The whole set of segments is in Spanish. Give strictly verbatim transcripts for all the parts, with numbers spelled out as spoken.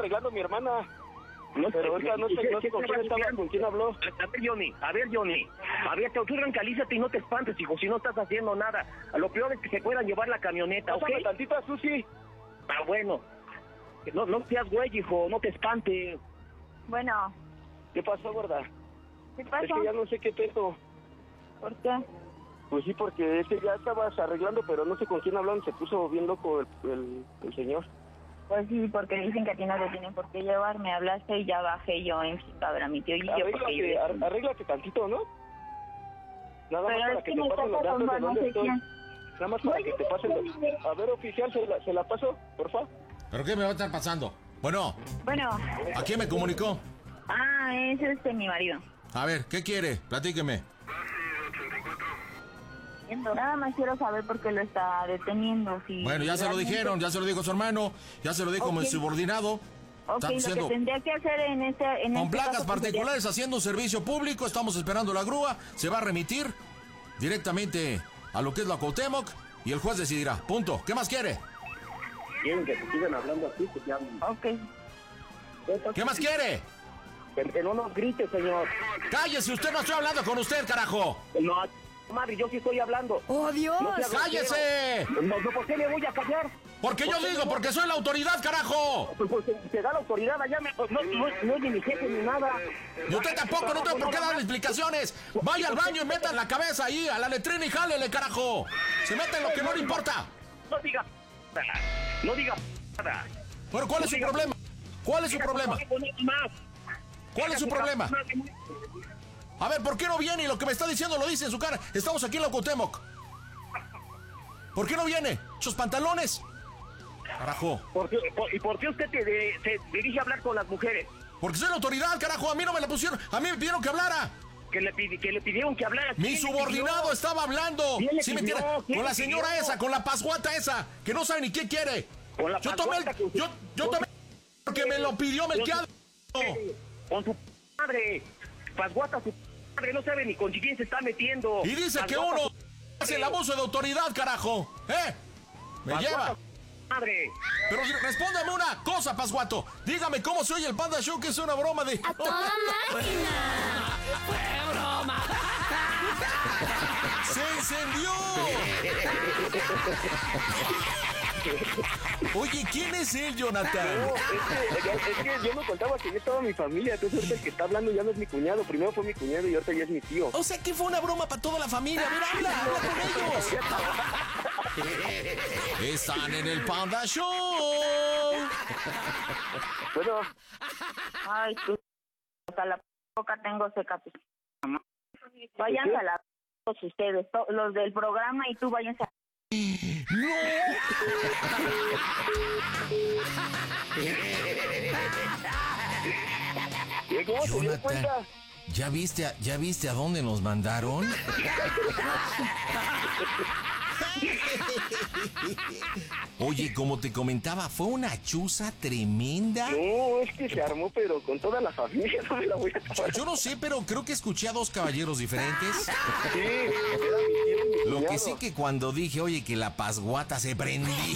arreglando a mi hermana. No, pero ahorita no sé, ¿qué, no sé qué con quién estaba, con quién habló. A ver, Johnny, a ver, Johnny. A ver, tú tranquilízate y no te espantes, hijo, si no estás haciendo nada. A lo peor es que se puedan llevar la camioneta, ¿ok? Pásame tantito a Susi. Ah, bueno. No, no seas güey, hijo, no te espantes. Bueno. ¿Qué pasó, gorda? ¿Qué pasó? Es que ya no sé qué pedo. ¿Por qué? Pues sí, porque es que ya estabas arreglando, pero no sé con quién hablaron, se puso bien loco el, el, el señor. Pues sí, porque dicen que a ti no te tienen por qué llevar, me hablaste y ya bajé yo en a ver a mi tío y yo porque yo... Arréglate, arréglate tantito, ¿no? Nada pero más para es que, que te pasen los datos de no dónde sé estoy. quién. Nada más para que te pasen los... A ver, oficial, ¿se la, se la paso, porfa? ¿Pero qué me va a estar pasando? Bueno. Bueno. ¿A quién me comunicó? Ah, es este mi marido. A ver, ¿qué quiere? Platíqueme. Nada más quiero saber por qué lo está deteniendo. Si bueno, ya se lo dijeron, ya se lo dijo su hermano, ya se lo dijo okay. como el subordinado. Ok, lo haciendo... que tendría que hacer en este... En con este placas caso, particulares, haciendo un servicio público, estamos esperando la grúa, se va a remitir directamente a lo que es la Cuauhtémoc y el juez decidirá, punto. ¿Qué más quiere? Quieren que te sigan hablando así, que te hablen. Ok. ¿Qué más quiere? Que, que no nos grite, señor. ¡Cállese! Usted, no estoy hablando con usted, carajo. No, madre, yo sí estoy hablando. ¡Oh, Dios! No ¡cállese! No, no, ¿por qué me voy a callar? Porque yo digo, no? Porque soy la autoridad, carajo. Pues, pues te da la autoridad allá, me, pues, no, no, no es ni mi jefe ni nada. Y usted tampoco, no tengo por qué darle explicaciones. Vaya al baño y meta la cabeza ahí, a la letrina y jálele, carajo. Se mete en lo que no le importa. No diga nada. No diga nada. Bueno, ¿cuál es su problema? ¿Cuál es su problema? ¿Cuál es su problema? A ver, ¿por qué no viene? Y lo que me está diciendo lo dice en su cara. Estamos aquí en la Cuauhtémoc. ¿Por qué no viene? ¡Sus pantalones! Carajo. ¿Por qué, por, ¿Y por qué usted te de, se dirige a hablar con las mujeres? Porque soy la autoridad, carajo. A mí no me la pusieron. A mí me pidieron que hablara. Que le, pidi, que le pidieron que hablara. Mi subordinado estaba hablando. ¿Sí me entiende? Con la señora esa, con la pasguata esa, que no sabe ni qué quiere. Con la yo tomé el, yo, yo tomé porque me lo pidió Melquiado. Con su madre. Pasguata, su madre, no sabe ni con quién se está metiendo. Y dice que uno hace el abuso de autoridad, carajo. ¿Eh? Me lleva. Madre. Pero respóndame una cosa, Pasguato. Dígame cómo se oye el Panda Show, que es una broma de... ¡A toda máquina! ¡Fue broma! ¡Se encendió! Oye, ¿quién es él, Jonathan? No, es que, es que yo no contaba que ya estaba mi familia. Entonces ahorita el que está hablando ya no es mi cuñado. Primero fue mi cuñado y ahorita ya es mi tío. O sea que fue una broma para toda la familia. A ver, habla, habla con ellos. Están en el Panda Show. Bueno. Ay, tú. Hasta la boca tengo seca. Váyanse a la... ustedes, los del programa, y tú váyanse a... ¡No! Jonathan, ¿ya viste, a, ¿ya viste a dónde nos mandaron? Oye, como te comentaba, fue una chuza tremenda. No, es que se armó, pero con toda la familia, no me la voy a acabar. Yo no sé, pero creo que escuché a dos caballeros diferentes. Sí, era mi tío. Lo que sí que cuando dije, oye, que la pasguata se prendí.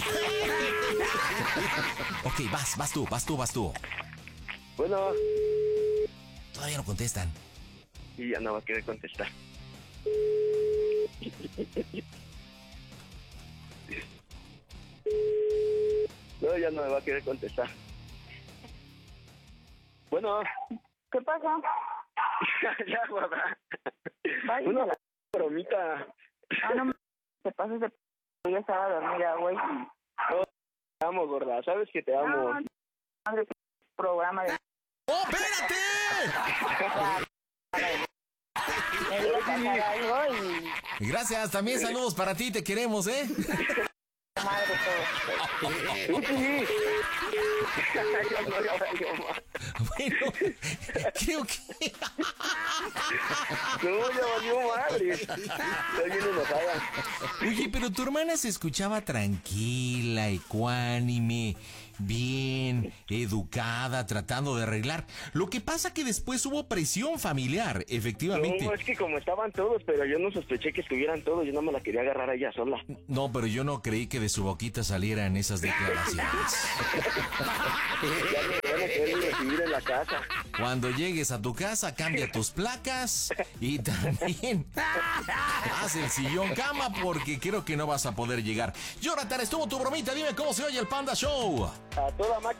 Ok, vas, vas tú, vas tú, vas tú. Bueno. Todavía no contestan. Y ya no va a querer contestar. No, ya no me va a querer contestar. Bueno. ¿Qué pasa? Ya, guarda. Vaya. Una bromita. Ah, no, te pases de... Ya estaba dormida, güey. No, te amo, gorda. Sabes que te amo. No, no, programa de... ¡Oh, espérate! y... Gracias, también saludos para ti, te queremos, ¿eh? Madre todo. Bueno, creo que... No, ya valió madre. Estoy bien enojada. Oye, pero tu hermana se escuchaba tranquila, ecuánime. bien, educada, tratando de arreglar. Lo que pasa que después hubo presión familiar, efectivamente. No, es que como estaban todos, pero yo no sospeché que estuvieran todos, yo no me la quería agarrar a ella sola. No, pero yo no creí que de su boquita salieran esas declaraciones. Ya me van a querer recibir en la casa. Cuando llegues a tu casa, cambia tus placas y también haz el sillón cama porque creo que no vas a poder llegar. Jonathan, estuvo tu bromita, dime cómo se oye el Panda Show. A toda máquina.